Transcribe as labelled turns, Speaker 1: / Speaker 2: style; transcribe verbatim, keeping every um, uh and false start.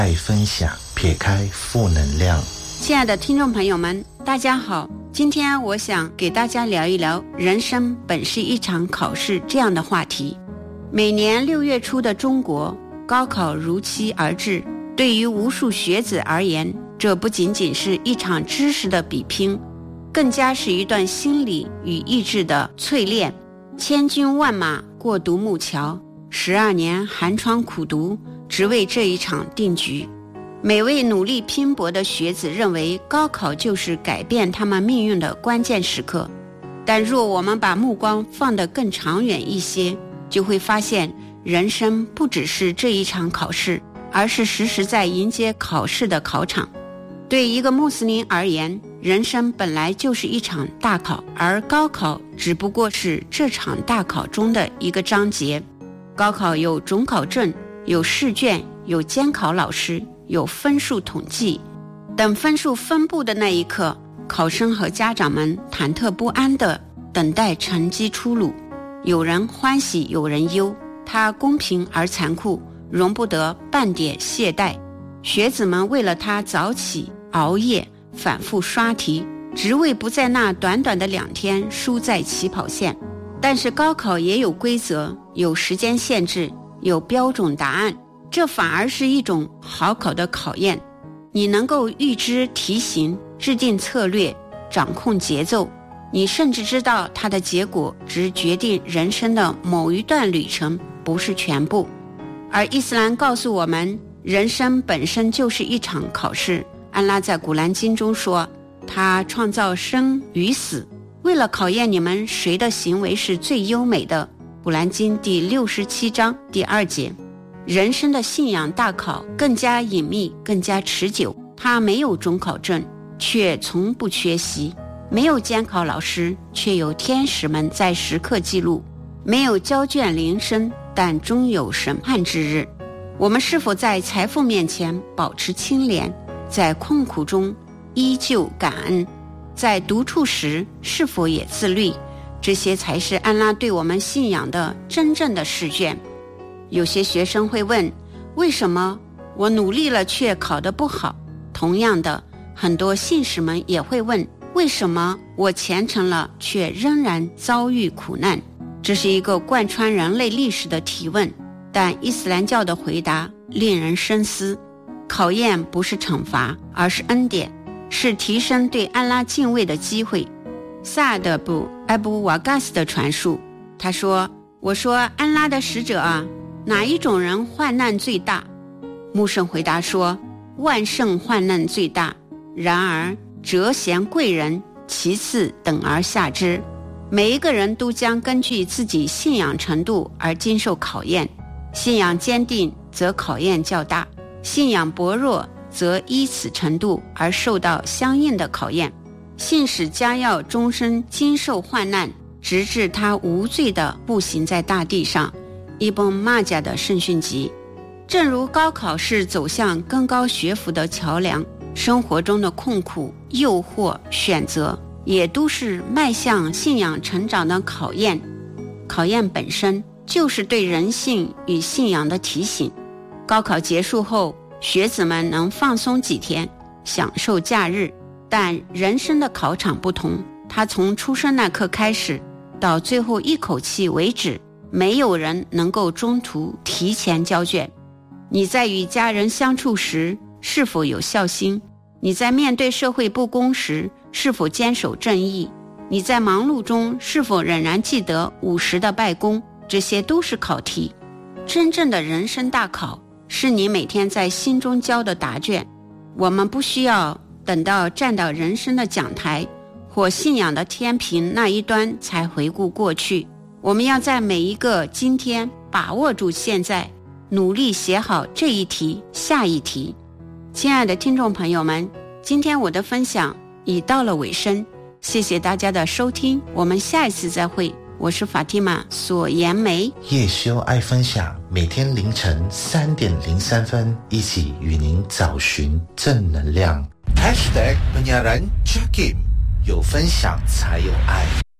Speaker 1: 爱分享，撇开负能量。
Speaker 2: 亲爱的听众朋友们，大家好，今天我想给大家聊一聊人生本是一场考试这样的话题。每年六月初的中国，高考如期而至，对于无数学子而言，这不仅仅是一场知识的比拼，更加是一段心理与意志的淬炼。千军万马过独木桥，十二年寒窗苦读，只为这一场定局。每位努力拼搏的学子认为高考就是改变他们命运的关键时刻，但若我们把目光放得更长远一些，就会发现人生不只是这一场考试，而是时时在迎接考试的考场。对一个穆斯林而言，人生本来就是一场大考，而高考只不过是这场大考中的一个章节。高考有准考证，有试卷，有监考老师，有分数统计。等分数分布的那一刻，考生和家长们忐忑不安地等待成绩出炉，有人欢喜，有人忧，它公平而残酷，容不得半点懈怠。学子们为了它早起熬夜，反复刷题，只为不在那短短的两天输在起跑线。但是高考也有规则，有时间限制，有标准答案，这反而是一种好考的考验。你能够预知题型，制定策略，掌控节奏，你甚至知道它的结果只决定人生的某一段旅程，不是全部。而伊斯兰告诉我们，人生本身就是一场考试。安拉在古兰经中说，他创造生与死，为了考验你们谁的行为是最优美的。古兰经第六十七章第二节。人生的信仰大考更加隐秘，更加持久。它没有准考证，却从不缺席；没有监考老师，却有天使们在时刻记录；没有交卷铃声，但终有审判之日。我们是否在财富面前保持清廉？在困苦中依旧感恩？在独处时是否也自律？这些才是安拉对我们信仰的真正的试卷。有些学生会问，为什么我努力了却考得不好？同样的，很多信士们也会问，为什么我虔诚了却仍然遭遇苦难？这是一个贯穿人类历史的提问，但伊斯兰教的回答令人深思。考验不是惩罚，而是恩典，是提升对安拉敬畏的机会。萨德布埃布瓦嘎斯的传述，他说，我说安拉的使者啊，哪一种人患难最大？穆圣回答说，万圣患难最大，然而折贤贵人其次等而下之。每一个人都将根据自己信仰程度而经受考验，信仰坚定则考验较大，信仰薄弱则依此程度而受到相应的考验。信使将要终身经受患难，直至他无罪地步行在大地上。伊本马加的圣训集。正如高考是走向更高学府的桥梁，生活中的困苦、诱惑、选择也都是迈向信仰成长的考验。考验本身就是对人性与信仰的提醒。高考结束后，学子们能放松几天，享受假日，但人生的考场不同，它从出生那刻开始，到最后一口气为止，没有人能够中途提前交卷。你在与家人相处时是否有孝心？你在面对社会不公时是否坚守正义？你在忙碌中是否仍然记得午时的拜功？这些都是考题。真正的人生大考是你每天在心中交的答卷。我们不需要等到站到人生的讲台或信仰的天平那一端才回顾过去，我们要在每一个今天把握住现在，努力写好这一题下一题。亲爱的听众朋友们，今天我的分享已到了尾声，谢谢大家的收听，我们下一次再会。我是法蒂玛索颜梅，
Speaker 1: 叶修爱分享，每天凌晨三点零三分，一起与您找寻正能量。Hashtag penyiaran Jakim，有分享才有爱。